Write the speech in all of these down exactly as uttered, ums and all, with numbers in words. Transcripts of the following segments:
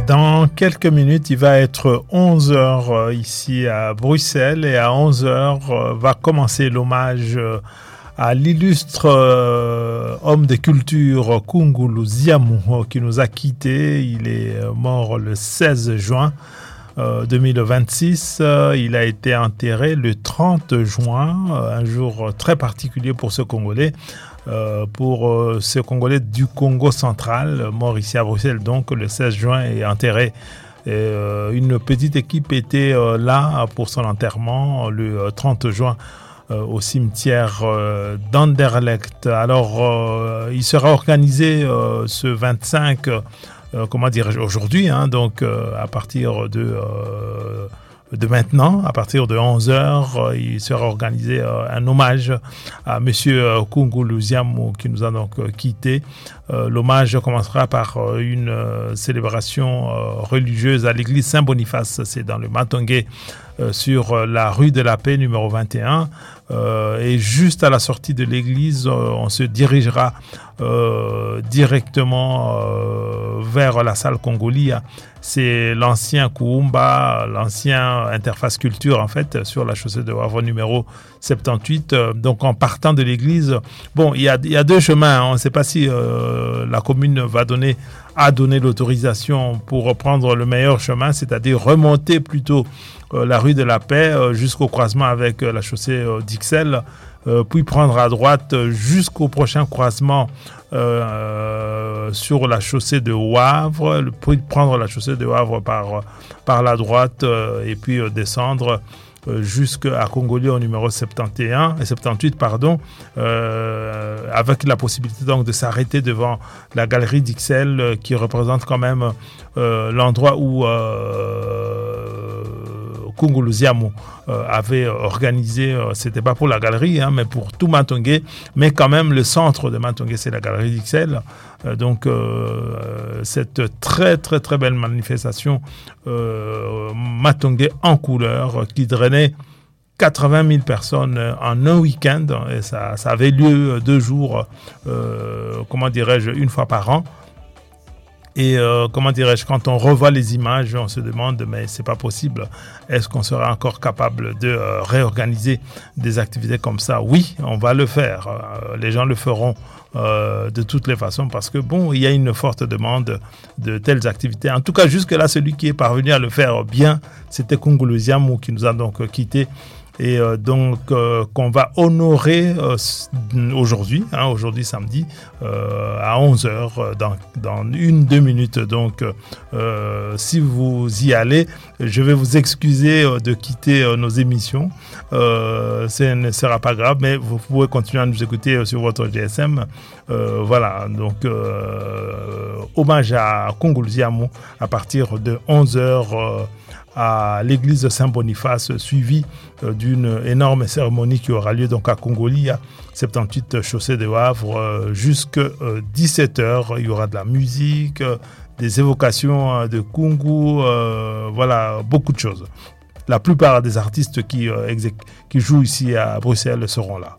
Dans quelques minutes, il va être onze heures ici à Bruxelles et à onze heures va commencer l'hommage à l'illustre homme de culture Kungulu Ziamu qui nous a quittés. Il est mort le seize juin deux mille vingt-six. Il a été enterré le trente juin, un jour très particulier pour ce Congolais. Euh, pour euh, ce Congolais du Congo central, mort ici à Bruxelles, donc le seize juin, est enterré. Et, euh, une petite équipe était euh, là pour son enterrement le trente juin euh, au cimetière euh, d'Anderlecht. Alors, euh, il sera organisé euh, ce vingt-cinq, euh, comment dirais-je, aujourd'hui, hein, donc euh, à partir de... Euh, de maintenant, à partir de onze heures, il sera organisé un hommage à monsieur Kungulu Ziamu qui nous a donc quittés. L'hommage commencera par une célébration religieuse à l'église Saint-Boniface, c'est dans le Matongé, sur la rue de la Paix numéro vingt et un. Euh, et juste à la sortie de l'église, euh, on se dirigera euh, directement euh, vers la salle Congolia. C'est l'ancien Kuumba, l'ancien Interface Culture en fait, sur la chaussée de Wavre numéro soixante-dix-huit. Euh, donc en partant de l'église, bon, il y a, il y a deux chemins. Hein. On ne sait pas si euh, la commune va donner a donné l'autorisation pour reprendre le meilleur chemin, c'est-à-dire remonter plutôt euh, la rue de la Paix euh, jusqu'au croisement avec euh, la chaussée euh, d'Ixelles, euh, puis prendre à droite euh, jusqu'au prochain croisement euh, sur la chaussée de Wavre, puis prendre la chaussée de Wavre par, par la droite euh, et puis euh, descendre jusqu'à Congolia au numéro soixante et un, soixante-dix-huit, pardon, euh, avec la possibilité donc de s'arrêter devant la galerie d'Ixelles euh, qui représente quand même euh, l'endroit où euh, Kungulu Ziamu euh, avait organisé, euh, c'était pas pour la galerie, hein, mais pour tout Matongé, mais quand même le centre de Matongé, c'est la galerie d'Ixelles. Euh, donc euh, cette très très très belle manifestation euh, Matongé en couleur qui drainait quatre-vingt mille personnes en un week-end, et ça, ça avait lieu deux jours, euh, comment dirais-je, une fois par an. Et euh, comment dirais-je, quand on revoit les images, on se demande, mais c'est pas possible. Est-ce qu'on sera encore capable de euh, réorganiser des activités comme ça? Oui, on va le faire. Euh, les gens le feront euh, de toutes les façons parce que bon, il y a une forte demande de telles activités. En tout cas, jusque-là, celui qui est parvenu à le faire bien, c'était Kungulu Ziamu qui nous a donc quittés. Et euh, donc euh, qu'on va honorer euh, aujourd'hui, hein, aujourd'hui samedi, euh, à onze heures, dans, dans une, deux minutes. Donc euh, si vous y allez, je vais vous excuser euh, de quitter euh, nos émissions. Euh, ce ne sera pas grave, mais vous pouvez continuer à nous écouter euh, sur votre G S M. Euh, voilà, donc euh, hommage à Kungulu Ziamu à partir de onze heures euh, à l'église de Saint-Boniface, suivi euh, d'une énorme cérémonie qui aura lieu donc à Congolia, soixante-dix-huit chaussée de Wavre, euh, jusqu'à euh, dix-sept heures. Il y aura de la musique, euh, des évocations euh, de Kungu, euh, voilà, beaucoup de choses. La plupart des artistes qui, euh, exé- qui jouent ici à Bruxelles seront là.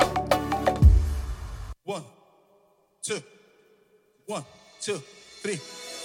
One, two, one, two, three.